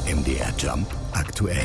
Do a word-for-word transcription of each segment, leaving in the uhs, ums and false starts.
M D R Jump aktuell.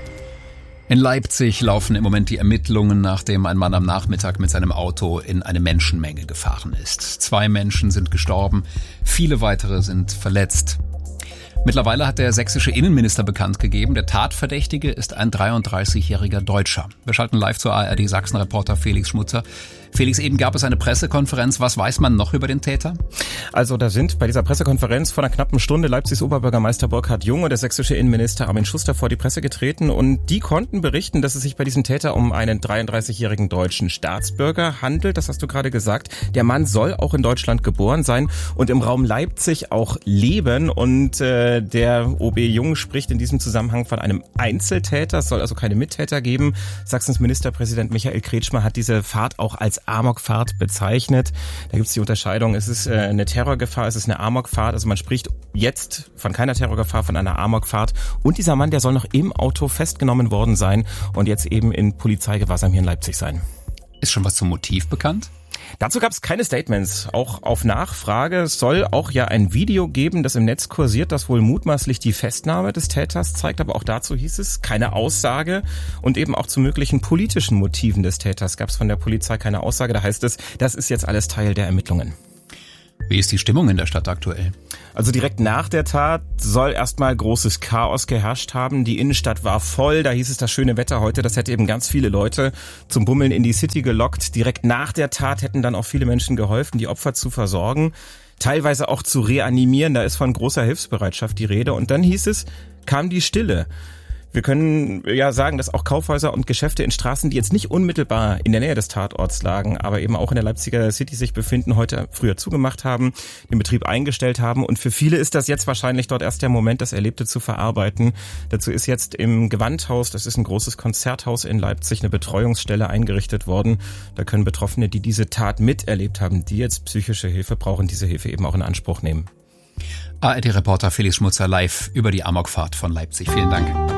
In Leipzig laufen im Moment die Ermittlungen, nachdem ein Mann am Nachmittag mit seinem Auto in eine Menschenmenge gefahren ist. Zwei Menschen sind gestorben, viele weitere sind verletzt. Mittlerweile hat der sächsische Innenminister bekannt gegeben, der Tatverdächtige ist ein dreiunddreißigjähriger Deutscher. Wir schalten live zur A R D-Sachsen-Reporter Felix Schmutzer. Felix, eben gab es eine Pressekonferenz. Was weiß man noch über den Täter? Also da sind bei dieser Pressekonferenz vor einer knappen Stunde Leipzigs Oberbürgermeister Burkhard Jung und der sächsische Innenminister Armin Schuster vor die Presse getreten. Und die konnten berichten, dass es sich bei diesem Täter um einen dreiunddreißigjährigen deutschen Staatsbürger handelt. Das hast du gerade gesagt. Der Mann soll auch in Deutschland geboren sein und im Raum Leipzig auch leben. Und äh, der O B Jung spricht in diesem Zusammenhang von einem Einzeltäter. Es soll also keine Mittäter geben. Sachsens Ministerpräsident Michael Kretschmer hat diese Fahrt auch als Amokfahrt bezeichnet. Da gibt es die Unterscheidung, es ist äh, eine Terrorgefahr, es ist eine Amokfahrt. Also man spricht jetzt von keiner Terrorgefahr, von einer Amokfahrt. Und dieser Mann, der soll noch im Auto festgenommen worden sein und jetzt eben in Polizeigewahrsam hier in Leipzig sein. Ist schon was zum Motiv bekannt? Dazu gab es keine Statements. Auch auf Nachfrage. Es soll auch ja ein Video geben, das im Netz kursiert, das wohl mutmaßlich die Festnahme des Täters zeigt. Aber auch dazu hieß es keine Aussage. Und eben auch zu möglichen politischen Motiven des Täters gab es von der Polizei keine Aussage. Da heißt es, das ist jetzt alles Teil der Ermittlungen. Wie ist die Stimmung in der Stadt aktuell? Also direkt nach der Tat soll erstmal großes Chaos geherrscht haben. Die Innenstadt war voll, da hieß es, das schöne Wetter heute, das hätte eben ganz viele Leute zum Bummeln in die City gelockt. Direkt nach der Tat hätten dann auch viele Menschen geholfen, die Opfer zu versorgen, teilweise auch zu reanimieren. Da ist von großer Hilfsbereitschaft die Rede. Und dann hieß es, kam die Stille. Wir können ja sagen, dass auch Kaufhäuser und Geschäfte in Straßen, die jetzt nicht unmittelbar in der Nähe des Tatorts lagen, aber eben auch in der Leipziger City sich befinden, heute früher zugemacht haben, den Betrieb eingestellt haben. Und für viele ist das jetzt wahrscheinlich dort erst der Moment, das Erlebte zu verarbeiten. Dazu ist jetzt im Gewandhaus, das ist ein großes Konzerthaus in Leipzig, eine Betreuungsstelle eingerichtet worden. Da können Betroffene, die diese Tat miterlebt haben, die jetzt psychische Hilfe brauchen, diese Hilfe eben auch in Anspruch nehmen. A R D-Reporter Felix Schmutzer live über die Amokfahrt von Leipzig. Vielen Dank.